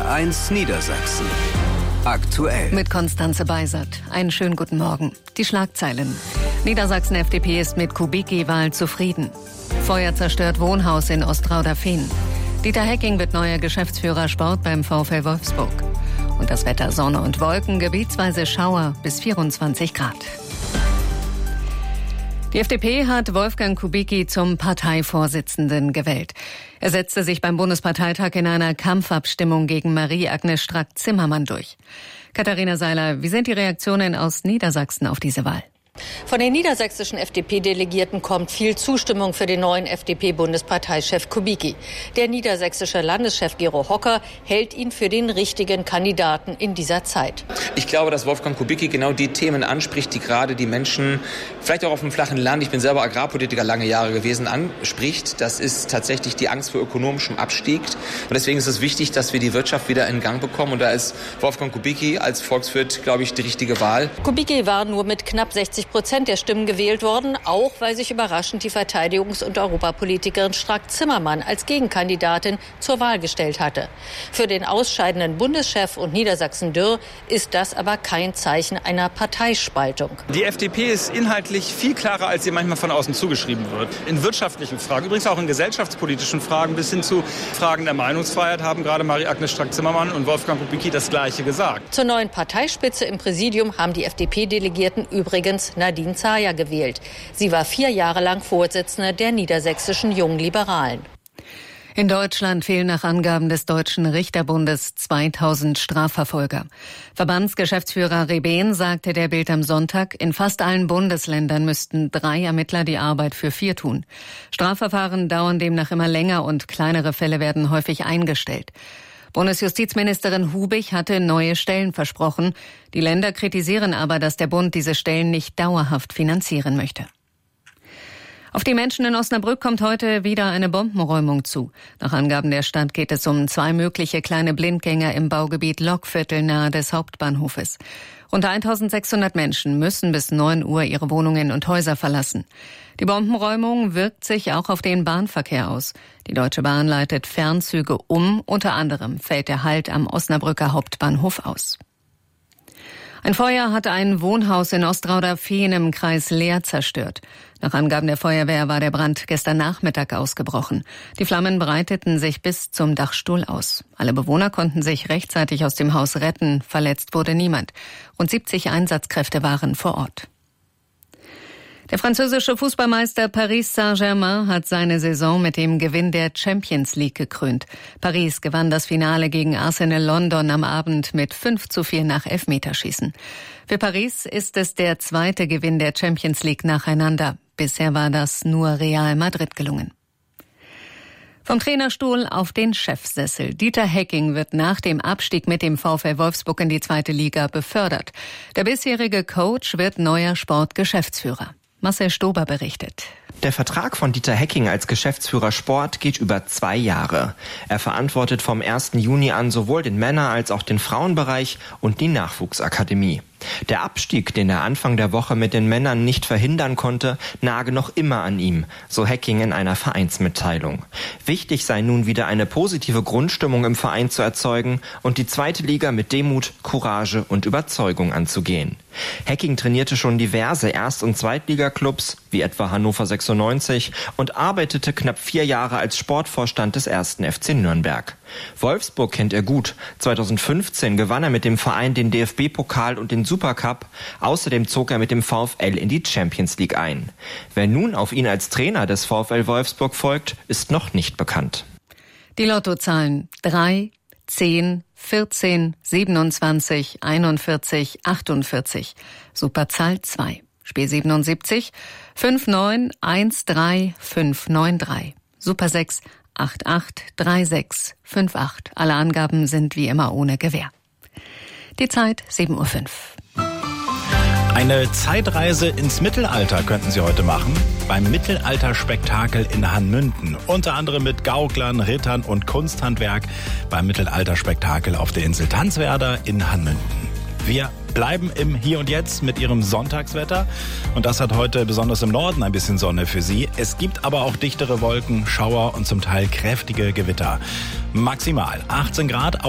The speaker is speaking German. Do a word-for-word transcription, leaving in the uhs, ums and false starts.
eins Niedersachsen. Aktuell. Mit Konstanze Beisert. Einen schönen guten Morgen. Die Schlagzeilen. Niedersachsen-F D P ist mit Kubicki-Wahl zufrieden. Feuer zerstört Wohnhaus in Ostrauder-Fehn. Dieter Hecking wird neuer Geschäftsführer Sport beim VfL Wolfsburg. Und das Wetter: Sonne und Wolken, gebietsweise Schauer bis vierundzwanzig Grad. Die F D P hat Wolfgang Kubicki zum Parteivorsitzenden gewählt. Er setzte sich beim Bundesparteitag in einer Kampfabstimmung gegen Marie-Agnes Strack-Zimmermann durch. Katharina Seiler, wie sind die Reaktionen aus Niedersachsen auf diese Wahl? Von den niedersächsischen F D P-Delegierten kommt viel Zustimmung für den neuen F D P-Bundesparteichef Kubicki. Der niedersächsische Landeschef Gero Hocker hält ihn für den richtigen Kandidaten in dieser Zeit. Ich glaube, dass Wolfgang Kubicki genau die Themen anspricht, die gerade die Menschen, vielleicht auch auf dem flachen Land, ich bin selber Agrarpolitiker lange Jahre gewesen, anspricht. Das ist tatsächlich die Angst vor ökonomischem Abstieg. Und deswegen ist es wichtig, dass wir die Wirtschaft wieder in Gang bekommen. Und da ist Wolfgang Kubicki als Volkswirt, glaube ich, die richtige Wahl. Kubicki war nur mit knapp sechzig Prozent der Stimmen gewählt worden, auch weil sich überraschend die Verteidigungs- und Europapolitikerin Strack-Zimmermann als Gegenkandidatin zur Wahl gestellt hatte. Für den ausscheidenden Bundeschef und Niedersachsen-Dürr ist das aber kein Zeichen einer Parteispaltung. Die F D P ist inhaltlich viel klarer, als ihr manchmal von außen zugeschrieben wird. In wirtschaftlichen Fragen, übrigens auch in gesellschaftspolitischen Fragen bis hin zu Fragen der Meinungsfreiheit haben gerade Marie-Agnes Strack-Zimmermann und Wolfgang Kubicki das Gleiche gesagt. Zur neuen Parteispitze im Präsidium haben die F D P-Delegierten übrigens Nadine Zaja gewählt. Sie war vier Jahre lang Vorsitzende der niedersächsischen Jungen Liberalen. In Deutschland fehlen nach Angaben des Deutschen Richterbundes zweitausend Strafverfolger. Verbandsgeschäftsführer Rebehn sagte der Bild am Sonntag, in fast allen Bundesländern müssten drei Ermittler die Arbeit für vier tun. Strafverfahren dauern demnach immer länger und kleinere Fälle werden häufig eingestellt. Bundesjustizministerin Hubich hatte neue Stellen versprochen. Die Länder kritisieren aber, dass der Bund diese Stellen nicht dauerhaft finanzieren möchte. Auf die Menschen in Osnabrück kommt heute wieder eine Bombenräumung zu. Nach Angaben der Stadt geht es um zwei mögliche kleine Blindgänger im Baugebiet Lokviertel nahe des Hauptbahnhofes. Rund eintausendsechshundert Menschen müssen bis neun Uhr ihre Wohnungen und Häuser verlassen. Die Bombenräumung wirkt sich auch auf den Bahnverkehr aus. Die Deutsche Bahn leitet Fernzüge um. Unter anderem fällt der Halt am Osnabrücker Hauptbahnhof aus. Ein Feuer hat ein Wohnhaus in Ostrauder-Fehn im Kreis Leer zerstört. Nach Angaben der Feuerwehr war der Brand gestern Nachmittag ausgebrochen. Die Flammen breiteten sich bis zum Dachstuhl aus. Alle Bewohner konnten sich rechtzeitig aus dem Haus retten. Verletzt wurde niemand. Rund siebzig Einsatzkräfte waren vor Ort. Der französische Fußballmeister Paris Saint-Germain hat seine Saison mit dem Gewinn der Champions League gekrönt. Paris gewann das Finale gegen Arsenal London am Abend mit fünf zu vier nach Elfmeterschießen. Für Paris ist es der zweite Gewinn der Champions League nacheinander. Bisher war das nur Real Madrid gelungen. Vom Trainerstuhl auf den Chefsessel. Dieter Hecking wird nach dem Abstieg mit dem VfL Wolfsburg in die zweite Liga befördert. Der bisherige Coach wird neuer Sportgeschäftsführer. Marcel Stober berichtet. Der Vertrag von Dieter Hecking als Geschäftsführer Sport geht über zwei Jahre. Er verantwortet vom ersten Juni an sowohl den Männer- als auch den Frauenbereich und die Nachwuchsakademie. Der Abstieg, den er Anfang der Woche mit den Männern nicht verhindern konnte, nage noch immer an ihm, so Hecking in einer Vereinsmitteilung. Wichtig sei nun wieder eine positive Grundstimmung im Verein zu erzeugen und die zweite Liga mit Demut, Courage und Überzeugung anzugehen. Hecking trainierte schon diverse Erst- und Zweitligaklubs, wie etwa Hannover sechsundneunzig, und arbeitete knapp vier Jahre als Sportvorstand des ersten F C Nürnberg. Wolfsburg kennt er gut. zweitausendfünfzehn gewann er mit dem Verein den D F B-Pokal und den Supercup. Außerdem zog er mit dem VfL in die Champions League ein. Wer nun auf ihn als Trainer des VfL Wolfsburg folgt, ist noch nicht bekannt. Die Lottozahlen drei, zehn, vierzehn, siebenundzwanzig, einundvierzig, achtundvierzig. Superzahl zwei. Spiel siebenundsiebzig, fünf neun eins drei fünf neun drei. Super sechs, acht acht drei sechs fünf acht. Alle Angaben sind wie immer ohne Gewähr. Die Zeit sieben Uhr fünf. Eine Zeitreise ins Mittelalter könnten Sie heute machen. Beim Mittelalterspektakel in Hanmünden. Unter anderem mit Gauklern, Rittern und Kunsthandwerk beim Mittelalterspektakel auf der Insel Tanzwerder in Hanmünden. Wir bleiben im Hier und Jetzt mit Ihrem Sonntagswetter. Und das hat heute besonders im Norden ein bisschen Sonne für Sie. Es gibt aber auch dichtere Wolken, Schauer und zum Teil kräftige Gewitter. Maximal achtzehn Grad.